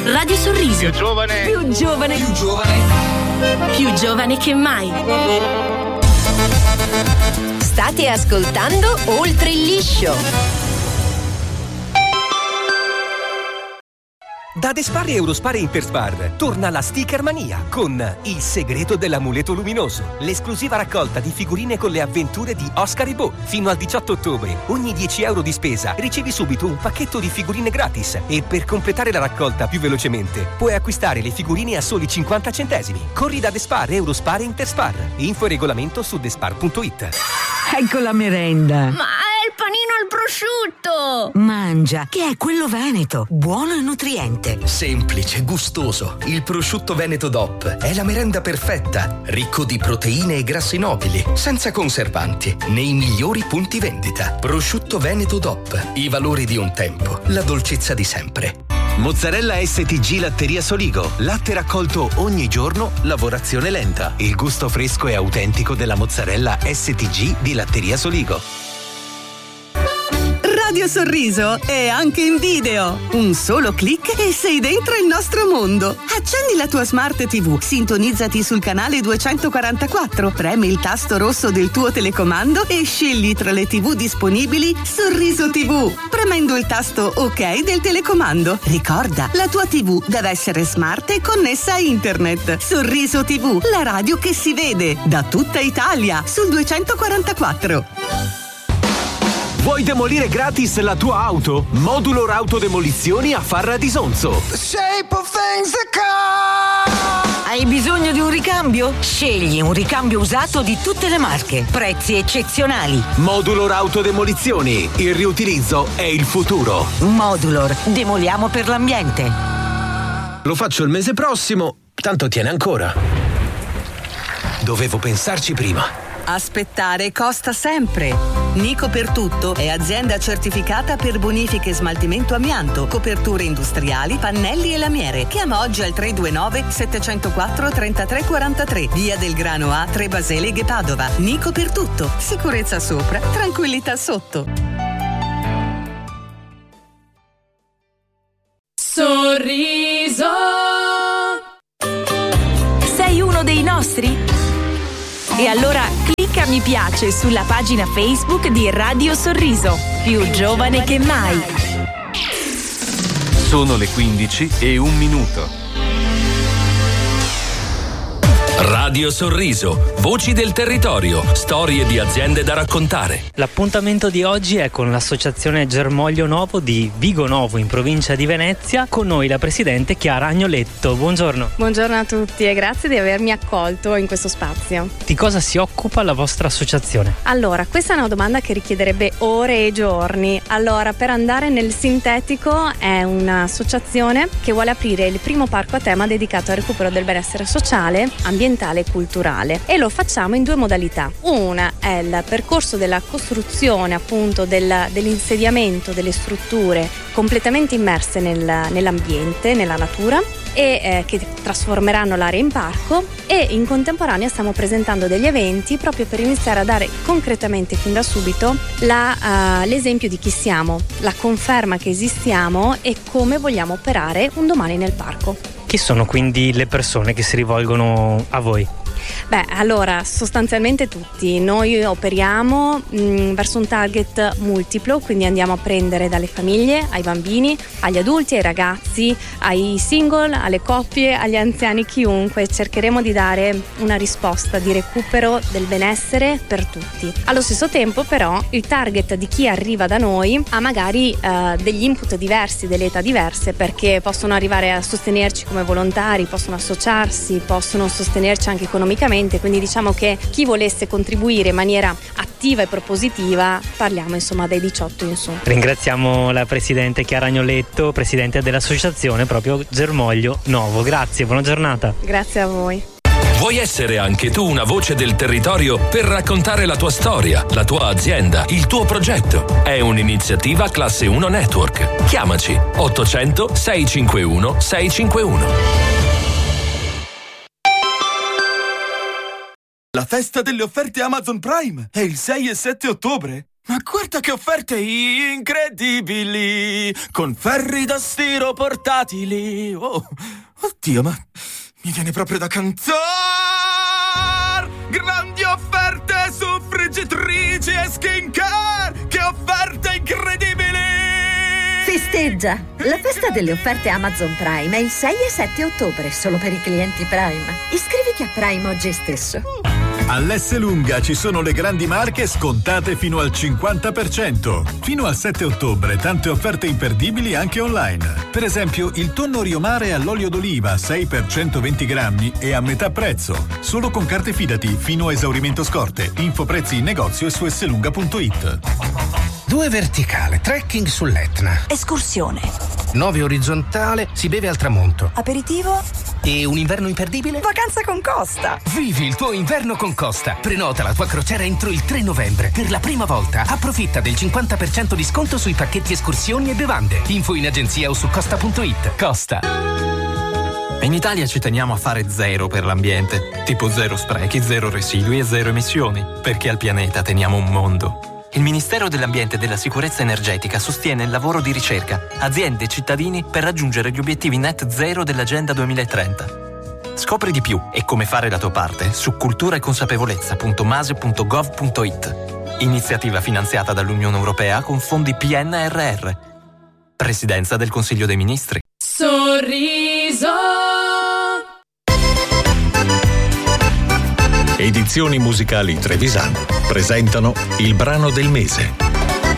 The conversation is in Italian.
Radio Sorriso. Più giovane. Più giovane. Più giovane. Più giovane che mai. State ascoltando Oltre il Liscio. Da Despar e Eurospar e Interspar torna la Sticker Mania con Il segreto dell'amuleto luminoso, l'esclusiva raccolta di figurine con le avventure di Oscar e Bo. Fino al 18 ottobre, ogni 10 euro di spesa ricevi subito un pacchetto di figurine gratis e per completare la raccolta più velocemente puoi acquistare le figurine a soli 50 centesimi. Corri da Despar, Eurospar e Interspar. Info e regolamento su despar.it. Ecco la merenda. Ma è il panino al prosciutto! Mangia, che è quello veneto, buono e nutriente. Semplice, gustoso. Il prosciutto Veneto DOP è la merenda perfetta, ricco di proteine e grassi nobili, senza conservanti, nei migliori punti vendita. Prosciutto Veneto DOP, i valori di un tempo, la dolcezza di sempre. Mozzarella STG Latteria Soligo. Latte raccolto ogni giorno, lavorazione lenta. Il gusto fresco e autentico della mozzarella STG di Latteria Soligo. Radio Sorriso è anche in video. Un solo click e sei dentro il nostro mondo. Accendi la tua Smart TV, sintonizzati sul canale 244, premi il tasto rosso del tuo telecomando e scegli tra le TV disponibili Sorriso TV, premendo il tasto OK del telecomando. Ricorda, la tua TV deve essere smart e connessa a internet. Sorriso TV, la radio che si vede da tutta Italia sul 244. Vuoi demolire gratis la tua auto? Modulor Autodemolizioni a Farra di Sonzo. Hai bisogno di un ricambio? Scegli un ricambio usato di tutte le marche. Prezzi eccezionali. Modulor Autodemolizioni. Il riutilizzo è il futuro. Modulor. Demoliamo per l'ambiente. Lo faccio il mese prossimo, tanto tiene ancora. Dovevo pensarci prima. Aspettare costa sempre. Nico per tutto è azienda certificata per bonifiche e smaltimento amianto, coperture industriali, pannelli e lamiere. Chiama oggi al 329 704 3343, via del Grano A, Trebaseleghe, Padova. Nico per tutto. Sicurezza sopra, tranquillità sotto. Sorriso. Sei uno dei nostri? E allora clicca mi piace sulla pagina Facebook di Radio Sorriso, più giovane che mai. Sono le 15:01. Radio Sorriso, voci del territorio, storie di aziende da raccontare. L'appuntamento di oggi è con l'associazione Germoglio Novo di Vigo Novo in provincia di Venezia. Con noi la presidente Chiara Agnoletto. Buongiorno. Buongiorno a tutti e grazie di avermi accolto in questo spazio. Di cosa si occupa la vostra associazione? Allora, questa è una domanda che richiederebbe ore e giorni. Allora, per andare nel sintetico, è un'associazione che vuole aprire il primo parco a tema dedicato al recupero del benessere sociale, ambientale e culturale, e lo facciamo in due modalità. Una è il percorso della costruzione appunto dell'insediamento delle strutture completamente immerse nell'ambiente, nella natura, e che trasformeranno l'area in parco, e in contemporanea stiamo presentando degli eventi proprio per iniziare a dare concretamente fin da subito l'esempio di chi siamo, la conferma che esistiamo e come vogliamo operare un domani nel parco. Chi sono quindi le persone che si rivolgono a voi? Beh, allora, sostanzialmente tutti. Noi operiamo verso un target multiplo, quindi andiamo a prendere dalle famiglie, ai bambini, agli adulti, ai ragazzi, ai single, alle coppie, agli anziani, chiunque. Cercheremo di dare una risposta di recupero del benessere per tutti. Allo stesso tempo, però, il target di chi arriva da noi ha magari degli input diversi, delle età diverse, perché possono arrivare a sostenerci come volontari, possono associarsi, possono sostenerci anche economicamente, quindi diciamo che chi volesse contribuire in maniera attiva e propositiva, parliamo insomma dai 18 in su. Ringraziamo la presidente Chiara Agnoletto, presidente dell'associazione proprio Germoglio Novo. Grazie, buona giornata. Grazie a voi. Vuoi essere anche tu una voce del territorio per raccontare la tua storia, la tua azienda, il tuo progetto? È un'iniziativa Classe 1 Network. Chiamaci 800 651 651. La festa delle offerte Amazon Prime è il 6 e 7 ottobre. Ma guarda che offerte incredibili! Con ferri da stiro portatili! Oh, oddio, ma mi viene proprio da cantare! Grandi offerte su friggitrici e skincare! Che offerte incredibili! Festeggia! La festa delle offerte Amazon Prime è il 6 e 7 ottobre, solo per i clienti Prime. Iscriviti a Prime oggi stesso. All'Esselunga ci sono le grandi marche scontate fino al 50%. Fino al 7 ottobre tante offerte imperdibili anche online. Per esempio il tonno Riomare all'olio d'oliva 6 per 120 grammi e a metà prezzo. Solo con carte Fidati fino a esaurimento scorte. Info prezzi in negozio e su esselunga.it. 2 verticale, trekking sull'Etna. Escursione. 9 orizzontale, si beve al tramonto. Aperitivo. E un inverno imperdibile? Vacanza con Costa. Vivi il tuo inverno con Costa. Prenota la tua crociera entro il 3 novembre. Per la prima volta approfitta del 50% di sconto sui pacchetti escursioni e bevande. Info in agenzia o su costa.it. Costa. In Italia ci teniamo a fare zero per l'ambiente. Tipo zero sprechi, zero residui e zero emissioni. Perché al pianeta teniamo un mondo. Il Ministero dell'Ambiente e della Sicurezza Energetica sostiene il lavoro di ricerca, aziende e cittadini per raggiungere gli obiettivi net zero dell'Agenda 2030. Scopri di più e come fare la tua parte su culturaeconsapevolezza.mase.gov.it. Iniziativa finanziata dall'Unione Europea con fondi PNRR. Presidenza del Consiglio dei Ministri. Sorriso. Edizioni musicali Trevisan presentano il brano del mese.